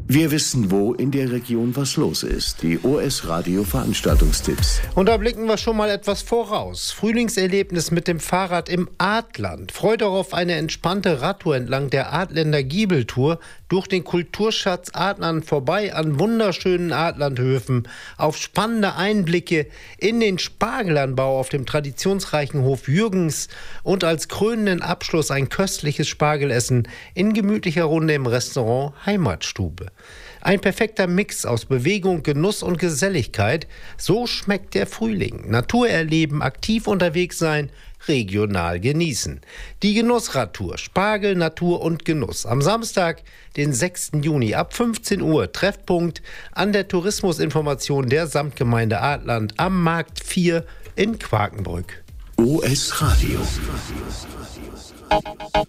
Wir wissen, wo in der Region was los ist. Die OS Radio Veranstaltungstipps. Und da blicken wir schon mal etwas voraus. Frühlingserlebnis mit dem Fahrrad im Adland. Freut auch auf eine entspannte Radtour entlang der Adländer Giebeltour durch den Kulturschatz Adland vorbei an wunderschönen Adlandhöfen, auf spannende Einblicke in den Spargelanbau auf dem traditionsreichen Hof Jürgens und als krönenden Abschluss ein köstliches Spargelessen in gemütlicher Runde im Restaurant Heimatstube. Ein perfekter Mix aus Bewegung, Genuss und Geselligkeit. So schmeckt der Frühling. Natur erleben, aktiv unterwegs sein, regional genießen. Die Genussradtour, Spargel, Natur und Genuss. Am Samstag, den 6. Juni ab 15 Uhr. Treffpunkt an der Tourismusinformation der Samtgemeinde Adland am Markt 4 in Quakenbrück. OS Radio.